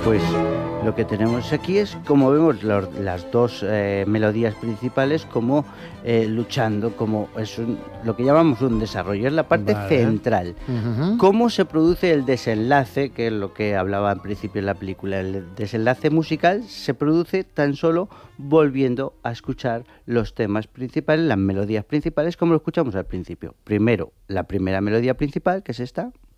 Pues lo que tenemos aquí es, como vemos, las dos melodías principales como luchando, como lo que llamamos un desarrollo, es la parte central. ¿Cómo se produce el desenlace? Que es lo que hablaba al principio en la película. El desenlace musical se produce tan solo volviendo a escuchar los temas principales, las melodías principales, como lo escuchamos al principio. Primero, la primera melodía principal, que es esta.